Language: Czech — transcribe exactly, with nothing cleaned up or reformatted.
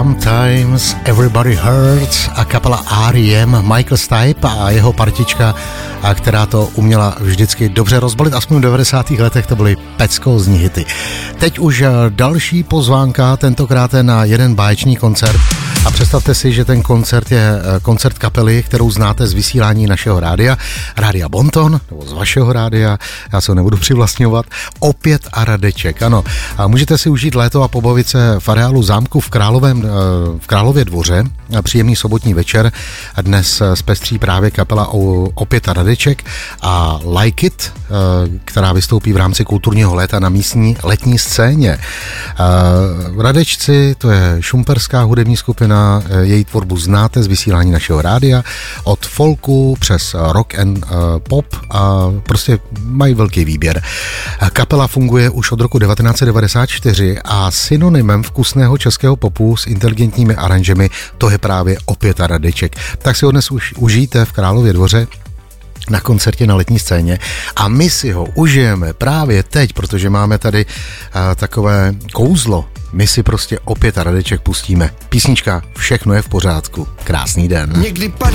Sometimes Everybody Hurts a kapela R E M, Michael Stipe a jeho partička, a která to uměla vždycky dobře rozbalit, aspoň v devadesátých letech to byly peckovní hity. Teď už další pozvánka, tentokrát na jeden báječný koncert. A představte si, že ten koncert je koncert kapely, kterou znáte z vysílání našeho rádia, Rádia Bonton, nebo z vašeho rádia, já se ho nebudu přivlastňovat, Opět a Radeček, ano. A můžete si užít léto a pobavit se v areálu zámku v, Královém, v Králově Dvoře. Příjemný sobotní večer. Dnes zpestří právě kapela Opět a Radeček a Like It, která vystoupí v rámci kulturního léta na místní letní scéně. Radečci, to je šumperská hudební skupina, její tvorbu znáte z vysílání našeho rádia, od folku přes rock and pop a prostě mají velký výběr. Kapela funguje už od roku devatenáct set devadesát čtyři a synonymem vkusného českého popu s inteligentními aranžemi to je právě Opět a Radeček. Tak si ho dnes už užijte v Králově Dvoře na koncertě na letní scéně a my si ho užijeme právě teď, protože máme tady uh, takové kouzlo. My si prostě Opět a Radeček pustíme. Písnička Všechno je v pořádku. Krásný den. Někdy